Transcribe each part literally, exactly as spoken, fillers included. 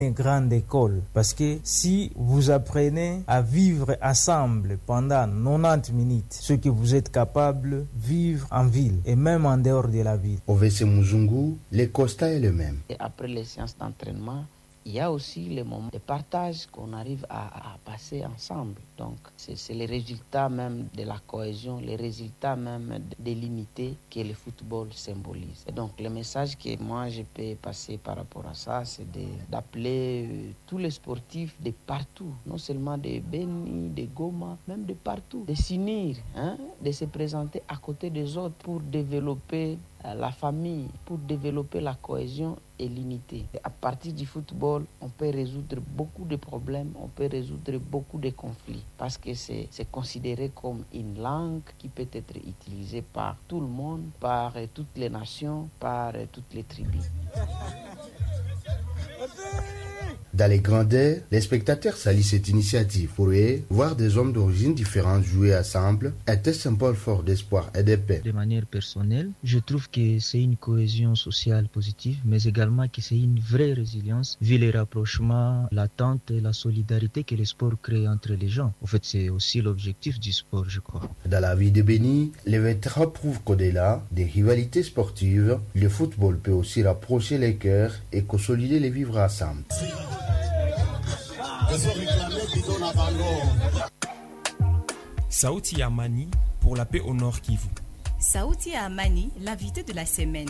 une grande école. Parce que si vous apprenez à vivre ensemble pendant quatre-vingt-dix minutes, ce que vous êtes capable de vivre en ville et même en dehors de la ville. Au V C Muzungu, le constat est le même. Et après les séances d'entraînement, il y a aussi les moments de partage qu'on arrive à, à passer ensemble. Donc, c'est, c'est les résultats même de la cohésion, les résultats même des limités que le football symbolise. Et donc, le message que moi, je peux passer par rapport à ça, c'est de, d'appeler euh, tous les sportifs de partout, non seulement de Beni, de Goma, même de partout, de s'unir, hein, de se présenter à côté des autres pour développer la famille, pour développer la cohésion et l'unité. À partir du football, on peut résoudre beaucoup de problèmes, on peut résoudre beaucoup de conflits, parce que c'est, c'est considéré comme une langue qui peut être utilisée par tout le monde, par toutes les nations, par toutes les tribus. Dans les grandeurs, les spectateurs salient cette initiative. Pour eux, voir des hommes d'origine différentes jouer ensemble est un symbole fort d'espoir et de paix. De manière personnelle, je trouve que c'est une cohésion sociale positive, mais également que c'est une vraie résilience, vu les rapprochements, l'attente et la solidarité que le sport crée entre les gens. En fait, c'est aussi l'objectif du sport, je crois. Dans la vie de Beni, les vétérans prouvent qu'au-delà des rivalités sportives, le football peut aussi rapprocher les cœurs et consolider les vivre ensemble. Sauti ya Amani pour la paix au Nord Kivu. Sauti ya Amani, l'invité de la semaine.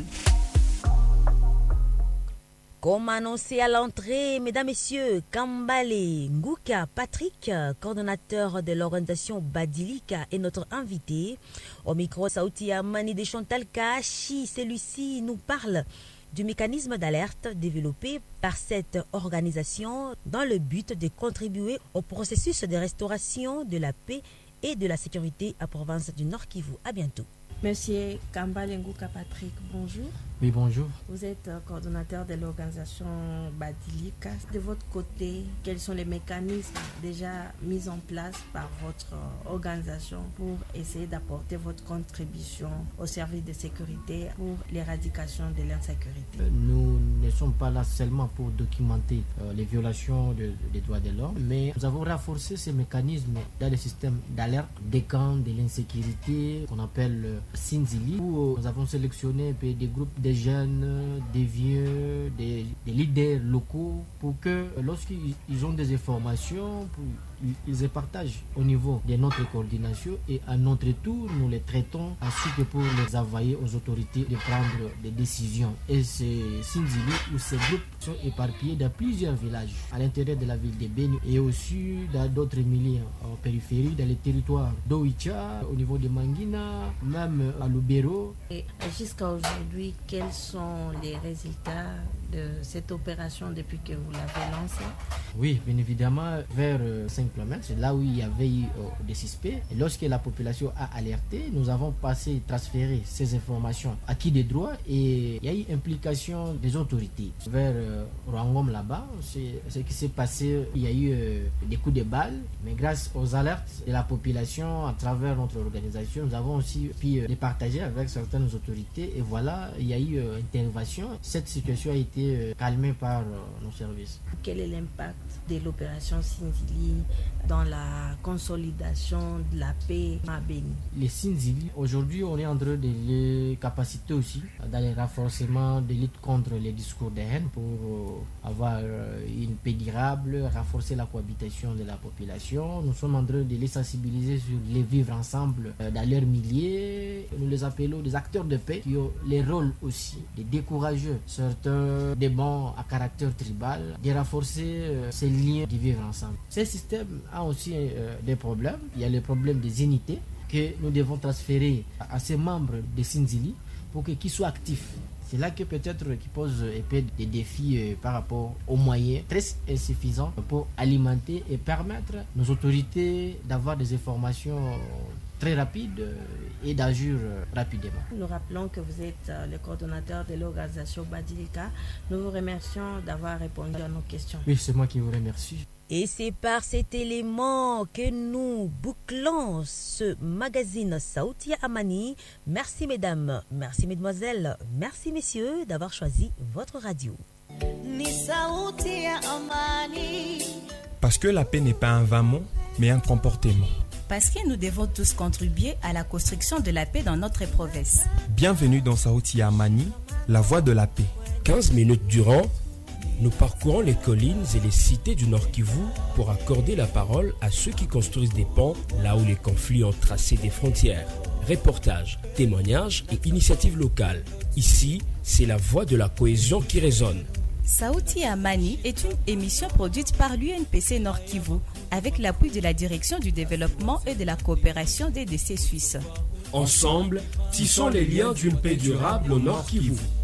Comme annoncé à l'entrée, mesdames, messieurs, Kambale Nguka Patrick, coordonnateur de l'organisation Badilika, est notre invité. Au micro Sauti ya Amani de Chantal Kachi, celui-ci nous parle du mécanisme d'alerte développé par cette organisation dans le but de contribuer au processus de restauration de la paix et de la sécurité à province du Nord Kivu. À bientôt. Monsieur Kambale Nguka Patrick, bonjour. Oui, bonjour. Vous êtes coordonnateur de l'organisation Badilika. De votre côté, quels sont les mécanismes déjà mis en place par votre organisation pour essayer d'apporter votre contribution au service de sécurité pour l'éradication de l'insécurité? Nous ne sommes pas là seulement pour documenter euh, les violations de, des droits de l'homme, mais nous avons renforcé ces mécanismes dans le système d'alerte des camps de l'insécurité qu'on appelle euh, Sinzili, où nous avons sélectionné des groupes des jeunes, des vieux, des, des leaders locaux pour que lorsqu'ils ont des informations, pour, ils les partagent au niveau de notre coordination et à notre tour, nous les traitons ainsi que pour les envoyer aux autorités de prendre des décisions. Et ces Sinzili ou ces groupes sont éparpillés dans plusieurs villages à l'intérieur de la ville de Beni et aussi dans d'autres milieux en périphérie, dans les territoires d'Oicha, au niveau de Mangina, même à Lubero. Et jusqu'à aujourd'hui, quels sont les résultats de cette opération depuis que vous l'avez lancée? Oui, bien évidemment, vers cinq kilomètres, c'est là où il y avait eu euh, des suspects. Et lorsque la population a alerté, nous avons passé, transféré ces informations à qui des droits et il y a eu implication des autorités. Vers euh, Rwangom là-bas, c'est ce qui s'est passé, il y a eu euh, des coups de balles, mais grâce aux alertes de la population à travers notre organisation, nous avons aussi pu euh, les partager avec certaines autorités et voilà, il y a eu euh, intervention. Cette situation a été euh, calmée par euh, nos services. Quel est l'impact de l'opération Sinzili dans la consolidation de la paix à Beni? Les Sinzili, aujourd'hui, on est en train de les capaciter aussi dans le renforcement de lutte contre les discours de haine pour euh, avoir euh, une paix durable, renforcer la cohabitation de la population. Nous sommes en train de les sensibiliser sur les vivre ensemble euh, dans leur milieu. Nous les appelons des acteurs de paix qui ont les rôles aussi de décourager certains démons à caractère tribal, de renforcer euh, ces liens de vivre ensemble. Ce système a aussi euh, des problèmes. Il y a le problème des unités que nous devons transférer à, à ces membres de Sinzili pour qu'ils soient actifs. C'est là que peut-être qui pose des défis euh, par rapport aux moyens très insuffisants pour alimenter et permettre nos autorités d'avoir des informations très rapides et d'agir rapidement. Nous rappelons que vous êtes le coordonnateur de l'organisation Badilika. Nous vous remercions d'avoir répondu à nos questions. Oui, c'est moi qui vous remercie. Et c'est par cet élément que nous bouclons ce magazine Sauti ya Amani. Merci mesdames, merci mesdemoiselles, merci messieurs d'avoir choisi votre radio. Parce que la paix n'est pas un vain mot, mais un comportement. Parce que nous devons tous contribuer à la construction de la paix dans notre province. Bienvenue dans Sauti ya Amani, la voie de la paix. quinze minutes durant, nous parcourons les collines et les cités du Nord Kivu pour accorder la parole à ceux qui construisent des ponts là où les conflits ont tracé des frontières. Reportages, témoignages et initiatives locales. Ici, c'est la voix de la cohésion qui résonne. Sauti ya Amani est une émission produite par l'U N P C Nord Kivu avec l'appui de la Direction du développement et de la coopération des D C suisses. Ensemble, tissons les liens d'une paix durable au Nord Kivu.